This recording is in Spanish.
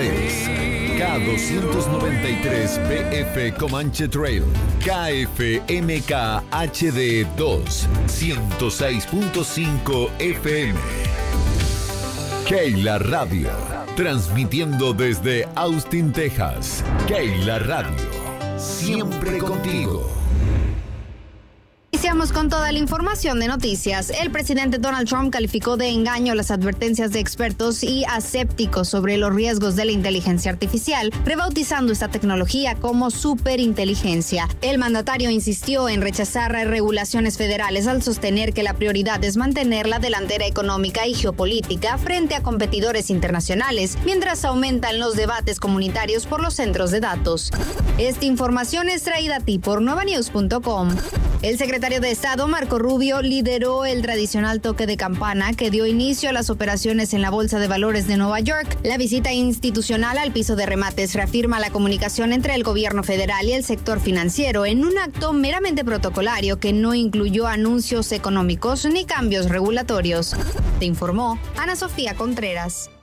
es K293 BF Comanche Trail, KFMK HD 2, 106.5 FM. Keila Radio, transmitiendo desde Austin, Texas. Keila Radio, siempre contigo. Iniciamos con toda la información de noticias. El presidente Donald Trump calificó de engaño las advertencias de expertos y asépticos sobre los riesgos de la inteligencia artificial, rebautizando esta tecnología como superinteligencia. El mandatario insistió en rechazar regulaciones federales al sostener que la prioridad es mantener la delantera económica y geopolítica frente a competidores internacionales, mientras aumentan los debates comunitarios por los centros de datos. Esta información es traída a ti por nuevanews.com. El secretario de Estado, Marco Rubio, lideró el tradicional toque de campana que dio inicio a las operaciones en la Bolsa de Valores de Nueva York. La visita institucional al piso de remates reafirma la comunicación entre el gobierno federal y el sector financiero en un acto meramente protocolario que no incluyó anuncios económicos ni cambios regulatorios. Te informó Ana Sofía Contreras.